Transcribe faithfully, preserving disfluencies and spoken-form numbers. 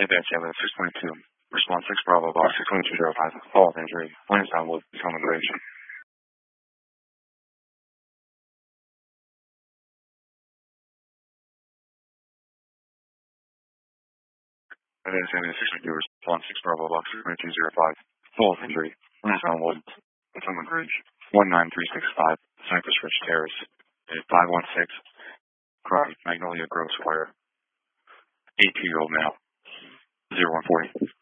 Advance ambulance six twenty-two. Response six Bravo box six twenty-two zero five. Fall of injury. Lansdowne Wood. Common range. Advance ambulance six twenty-two. Response six Bravo box six twenty-two zero five. Fall of injury. Lansdowne Wood. Common range. one nine three six five. Cypress Ridge Terrace. five one six. Cross Magnolia Grove Square. eighteen-year-old male. zero one forty.